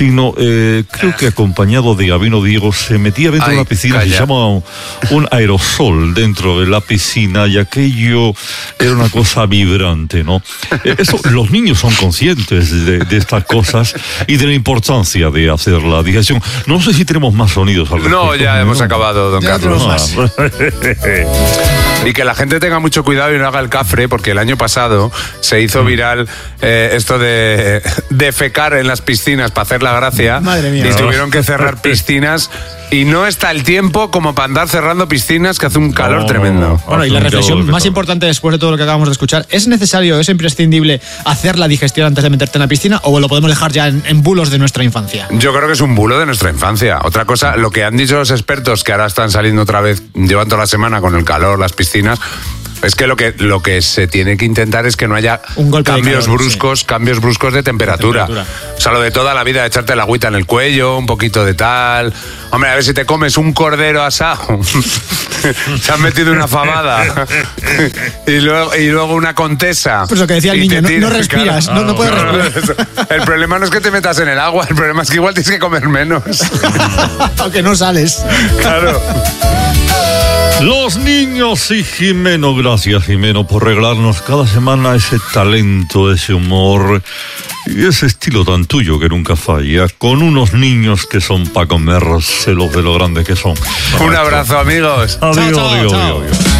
sino creo que acompañado de Gabino Diego se metía dentro de una piscina que se llama un aerosol dentro de la piscina, y aquello era una cosa vibrante, ¿no? Eso, los niños son conscientes de estas cosas y de la importancia de hacer la digestión. No sé si tenemos más sonidos al respecto. No, ya hemos acabado, don Carlos. Y que la gente tenga mucho cuidado y no haga el cafre, porque el año pasado se hizo viral esto de defecar en las piscinas para hacer la gracia. Madre mía. Y tuvieron que cerrar piscinas. Y no está el tiempo como para andar cerrando piscinas, que hace un calor tremendo. Bueno, y la reflexión más importante después de todo lo que acabamos de escuchar: ¿es necesario, es imprescindible hacer la digestión antes de meterte en la piscina, o lo podemos dejar ya en bulos de nuestra infancia? Yo creo que es un bulo de nuestra infancia. Otra cosa, lo que han dicho los expertos, que ahora están saliendo otra vez, llevan toda la semana con el calor, las piscinas, es que lo que se tiene que intentar es que no haya cambios bruscos de temperatura. O sea, lo de toda la vida, de echarte la agüita en el cuello, un poquito de tal. Hombre, a ver si te comes un cordero asado. Se han metido una fabada. y luego una contesa. Pues lo que decía el niño, no respiras, claro. no puedes respirar. El problema no es que te metas en el agua, el problema es que igual tienes que comer menos. Aunque no sales. Claro. Los niños y Jimeno, gracias Jimeno por regalarnos cada semana ese talento, ese humor y ese estilo tan tuyo que nunca falla, con unos niños que son para comérselos de lo grandes que son. Un abrazo, amigos. Adiós, chao. adiós.